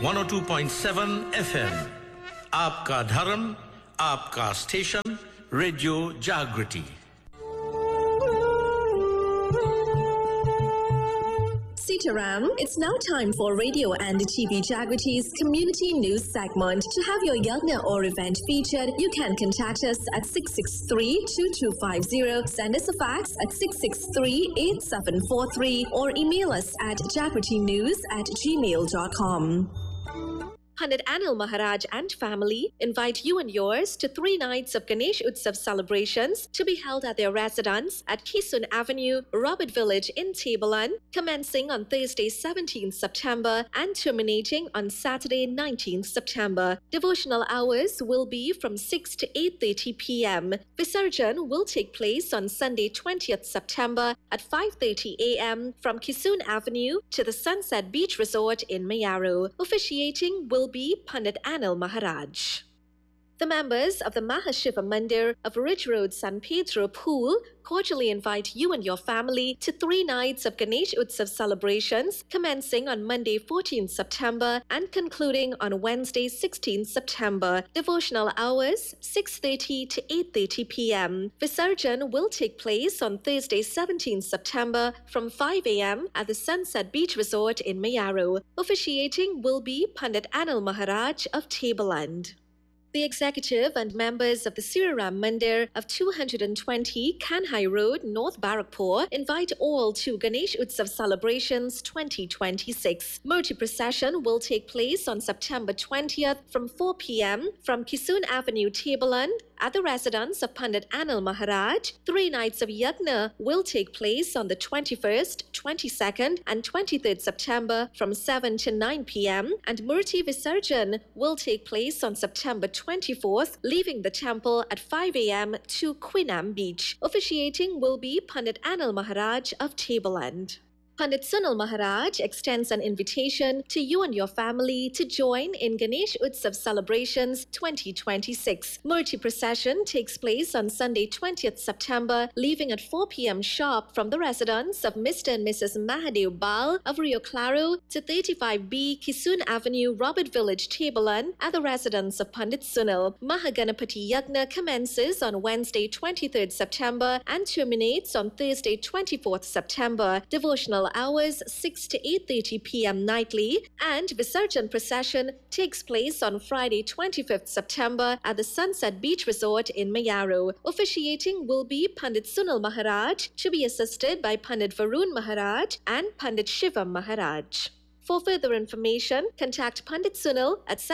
102.7 FM आपका धर्म आपका स्टेशन रेडियो जागृति Sitaram, it's now time for Radio and TV Jagrity's community news segment. To have your yagna or event featured, you can contact us at 663-2250, send us a fax at 663-8743 or email us at jagritynews@gmail.com. Pandit Anil Maharaj and family invite you and yours to 3 nights of Ganesh Utsav celebrations to be held at their residence at Kisun Avenue, Robert Village in Tabalan, commencing on Thursday 17th September and terminating on Saturday 19th September. Devotional hours will be from 6 to 8:30 p.m. Visarjan will take place on Sunday 20th September at 5:30 a.m. from Kisun Avenue to the Sunset Beach Resort in Mayaro. Officiating will be Pandit Anil Maharaj. The members of the Mahashiva Mandir of Ridge Road, San Pedro, Pool cordially invite you and your family to 3 nights of Ganesh Utsav celebrations commencing on Monday 14th September and concluding on Wednesday 16th September. Devotional hours 6:30 to 8:30 p.m. Visarjan will take place on Thursday 17th September from 5 a.m. at the Sunset Beach Resort in Mayaro. Officiating will be Pandit Anil Maharaj of Tabaland. The executive and members of the Siraram Mandir of 220 Kanhai Road, North Barakpur invite all to Ganesh Utsav celebrations 2026. Murti procession will take place on September 20th from 4 p.m. from Kisun Avenue, Tabaland at the residence of Pandit Anil Maharaj. 3 nights of Yagna will take place on the 21st, 22nd and 23rd September from 7 to 9 p.m. and Murti Visarjan will take place on September 24th, leaving the temple at 5 a.m. to Quinam Beach. Officiating will be Pandit Anil Maharaj of Tabaland. Pandit Sunil Maharaj extends an invitation to you and your family to join in Ganesh Utsav celebrations 2026. Murti procession takes place on Sunday 20th September, leaving at 4 p.m. sharp from the residence of Mr. and Mrs. Mahadev Bal of Rio Claro to 35B Kisun Avenue, Robert Village, Tabalan at the residence of Pandit Sunil. Mahaganapati Yagna commences on Wednesday 23rd September and terminates on Thursday 24th September. Devotional hours 6 to 8:30 p.m. nightly and Visarjan procession takes place on Friday 25th September at the Sunset Beach Resort in Mayaro. Officiating will be Pandit Sunil Maharaj to be assisted by Pandit Varun Maharaj and Pandit Shivam Maharaj. For further information, contact Pandit Sunil at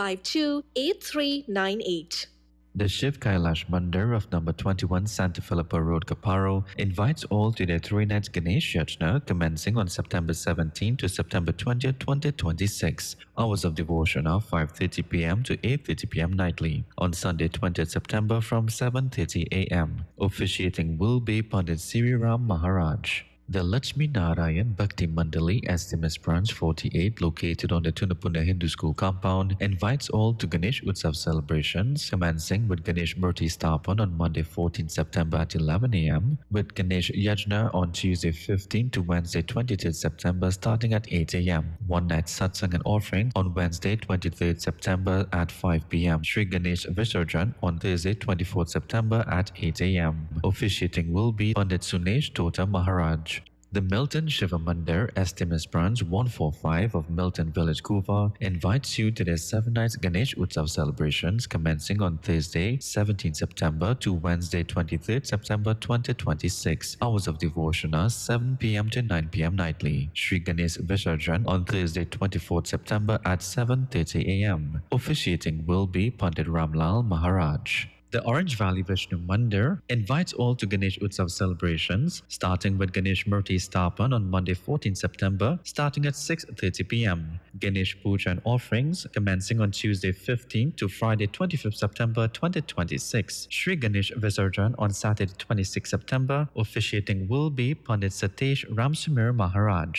752-8398. The Shiv Kailash Mandir of number 21 Santa Philippa Road, Caparo invites all to their 3 nights Ganesh Yajna commencing on September 17 to September 20, 2026. Hours of devotion are 5:30 p.m. to 8:30 p.m. nightly. On Sunday 20th September from 7:30 a.m. Officiating will be Pandit Siriram Maharaj. The Lakshmi Narayan Bhakti Mandali Estimus Branch 48, located on the Tunapuna Hindu School compound, invites all to Ganesh Utsav celebrations, commencing with Ganesh Murti Stapan on Monday 14 September at 11 a.m., with Ganesh Yajna on Tuesday 15 to Wednesday 23 September starting at 8 a.m. One night satsang and offering on Wednesday 23 September at 5 p.m. Shri Ganesh Visarjan on Thursday 24 September at 8 a.m. Officiating will be Pandit Sunesh Tota Maharaj. The Milton Shiva Mandir Estimus Branch 145 of Milton Village, Kuva invites you to their 7 nights Ganesh Utsav celebrations commencing on Thursday 17 September to Wednesday 23 September 2026. Hours of devotion are 7 p.m. to 9 p.m. nightly. Shri Ganesh Visarjan on Thursday 24 September at 7:30 a.m. Officiating will be Pandit Ramlal Maharaj. The Orange Valley Vishnu Mandir invites all to Ganesh Utsav celebrations, starting with Ganesh Murti Stapan on Monday 14 September, starting at 6:30 p.m. Ganesh Puja and offerings commencing on Tuesday 15 to Friday 25 September 2026. Shri Ganesh Visarjan on Saturday 26 September. Officiating will be Pandit Satish Ramsamir Maharaj.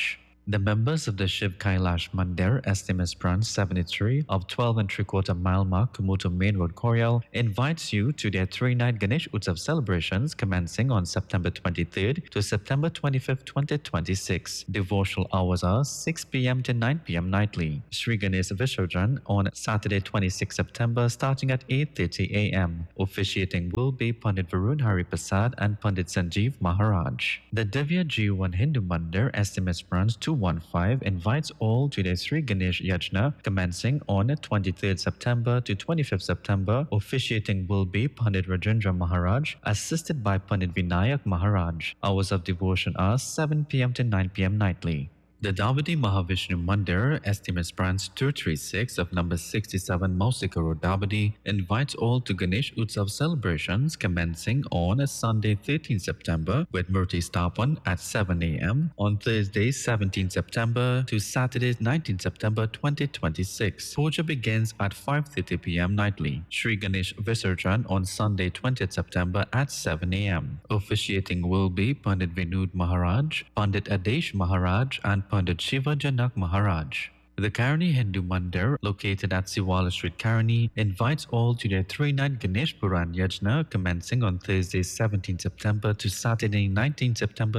The members of the Shiv Kailash Mandir SMS branch 73 of 12 and 3/4 mile mark Kumuto Main Road, Koryal invites you to their 3-night Ganesh Utsav celebrations commencing on September 23rd to September 25th, 2026. Devotional hours are 6 p.m. to 9 p.m. nightly. Sri Ganesh Visarjan on Saturday 26 September starting at 8:30 a.m. Officiating will be Pandit Varun Hari Prasad and Pandit Sanjeev Maharaj. The Divya G1 Hindu Mandir SMS branch 215 invites all to the Sri Ganesh Yajna commencing on 23rd September to 25th September. Officiating will be Pandit Rajendra Maharaj assisted by Pandit Vinayak Maharaj. Hours of devotion are 7 p.m. to 9 p.m. nightly. The Davadi Mahavishnu Mandir, estimates branch 236 of number 67 Mausika Road, Davadi, invites all to Ganesh Utsav celebrations commencing on Sunday 13 September with Murti Stapan at 7 a.m. on Thursday 17 September to Saturday 19 September 2026. Puja begins at 5:30 p.m. nightly. Sri Ganesh Visarjan on Sunday 20 September at 7 a.m. Officiating will be Pandit Vinud Maharaj, Pandit Adesh Maharaj and Pandit Shiva Janak Maharaj. The Karani Hindu Mandir, located at Siwala Street, Karani, invites all to their 3-night Ganesh Puran Yajna commencing on Thursday 17 September to Saturday 19 September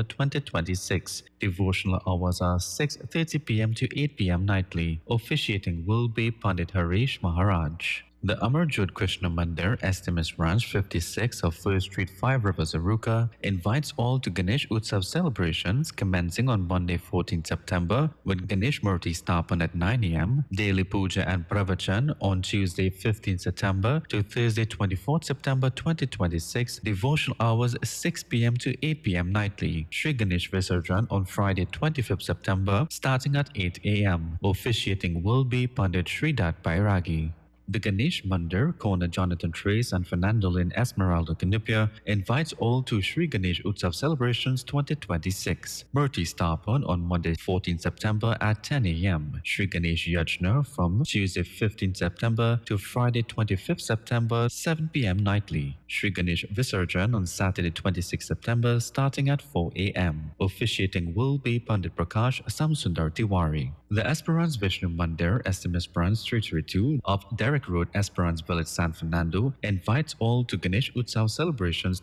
2026. Devotional hours are 6:30 p.m. to 8 p.m. nightly. Officiating will be Pandit Harish Maharaj. The Amarjot Krishna Mandir, estimates branch 56 of 1st Street 5 Rivers, Aruka, invites all to Ganesh Utsav celebrations commencing on Monday 14 September with Ganesh Murti Stapan at 9 a.m., daily puja and pravachan on Tuesday 15 September to Thursday 24 September 2026, devotional hours 6 p.m. to 8 p.m. nightly. Sri Ganesh Visarjan on Friday 25 September starting at 8 a.m. Officiating will be Pandit Sridat Bairagi. The Ganesh Mandir, Kona Jonathan Trace and Fernando Lynn Esmeralda Canupia invites all to Sri Ganesh Utsav celebrations 2026. Murti Stapan on Monday 14 September at 10 a.m. Sri Ganesh Yajna from Tuesday 15 September to Friday 25 September 7 p.m. nightly. Sri Ganesh Visarjan on Saturday 26 September starting at 4 a.m. Officiating will be Pandit Prakash Samsundar Tiwari. The Esperance Vishnu Mandir, estimates branch 332 of Derrick Road, Esperance Village, San Fernando, invites all to Ganesh Utsav celebrations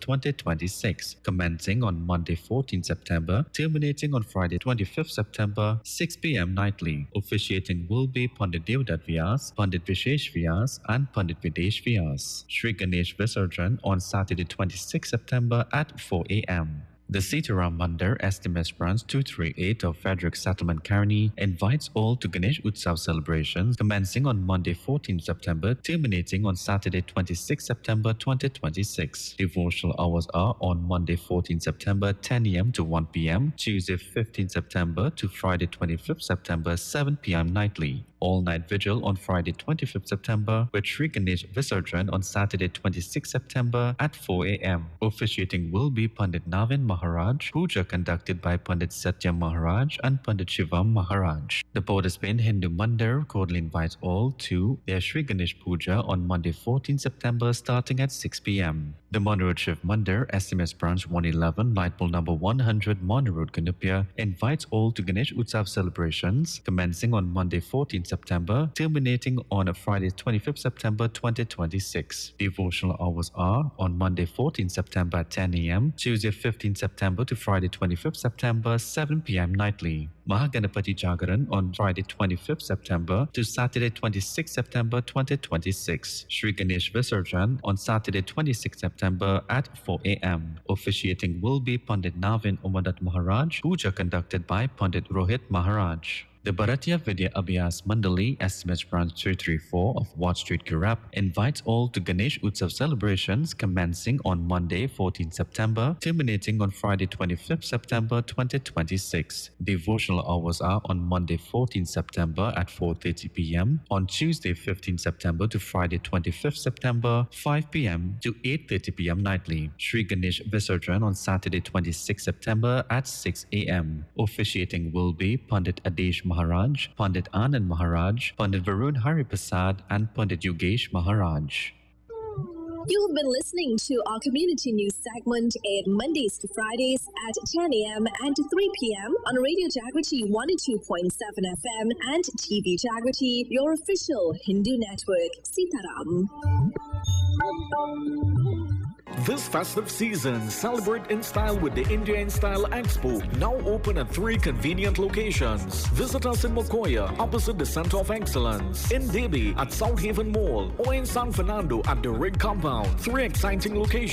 2026, commencing on Monday 14 September, terminating on Friday 25 September, 6 p.m. nightly. Officiating will be Pandit Devdat Vyas, Pandit Vishesh Vyas, and Pandit Videsh Vyas. Sri Ganesh Visarjan on Saturday 26 September at 4 a.m. The Sitaram Mandir, estimates branch 238 of Frederick Settlement, Karni, invites all to Ganesh Utsav celebrations commencing on Monday 14 September, terminating on Saturday 26 September 2026. Devotional hours are on Monday 14 September 10 a.m. to 1 p.m., Tuesday 15 September to Friday 25 September 7 p.m. nightly. All-night vigil on Friday 25th September with Sri Ganesh Visarjan on Saturday 26 September at 4 a.m. Officiating will be Pandit Navin Maharaj, puja conducted by Pandit Satya Maharaj and Pandit Shivam Maharaj. The Port of Spain Hindu Mandir cordially invites all to their Sri Ganesh Puja on Monday 14 September starting at 6 p.m. The Monroe Shiv Mandir, estimates branch 111, Lightpole number 100, Monroe Road, Canupia, invites all to Ganesh Utsav celebrations commencing on Monday 14 September, terminating on Friday 25 September 2026. Devotional hours are on Monday 14 September at 10 a.m., Tuesday 15 September to Friday 25 September 7 p.m. nightly. Mahaganapati Jagaran on Friday 25 September to Saturday 26 September 2026. Sri Ganesh Visarjan on Saturday 26 September at 4 a.m. Officiating will be Pandit Navin Umadat Maharaj, puja conducted by Pandit Rohit Maharaj. The Bharatiya Vidya Abhyas Mandali, estimates branch 334 of Watt Street, Kirap, invites all to Ganesh Utsav celebrations commencing on Monday 14 September, terminating on Friday 25 September 2026. Devotional hours are on Monday 14 September at 4:30 p.m., on Tuesday 15 September to Friday 25 September 5 p.m. to 8:30 p.m. nightly. Sri Ganesh Visarjan on Saturday 26 September at 6 a.m. Officiating will be Pandit Adesh Maharaj, Pandit Anand Maharaj, Pandit Varun Hari Prasad, and Pandit Yogesh Maharaj. You have been listening to our community news segment aired Mondays to Fridays at 10 a.m. and 3 p.m. on Radio Jagriti 102.7 FM and TV Jagriti, your official Hindu network. Sitaram. This festive season, celebrate in style with the India in Style Expo, now open at 3 convenient locations. Visit us in Mokoya, opposite the Center of Excellence, in Debi at South Haven Mall, or in San Fernando at the Rig Compound. 3 exciting locations